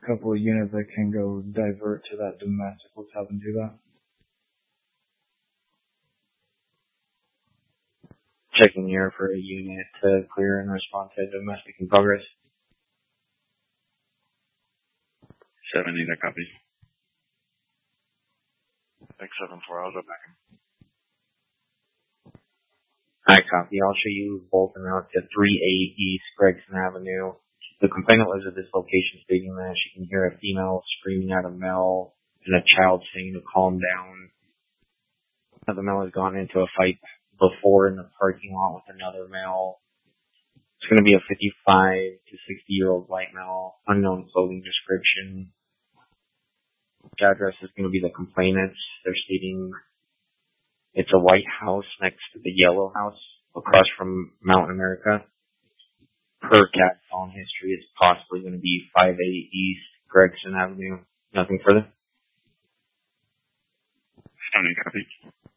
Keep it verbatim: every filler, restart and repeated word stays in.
couple of units that can go divert to that domestic. Let's have them do that. Checking here for a unit to clear and respond to domestic in progress. seventy, that copy. X seven four, I'll go back. Hi, copy. I'll show you both out to three A East Gregson Avenue. The complainant lives at this location stating that she can hear a female screaming at a male and a child saying to calm down. Now, the male has gone into a fight before in the parking lot with another male. It's going to be a fifty-five to sixty-year-old white male, unknown clothing description. The address is going to be the complainant's. They're stating it's a white house next to the yellow house across from Mountain America. Per cat phone history, it's possibly going to be five A East Gregson Avenue. Nothing further? seventy, copy.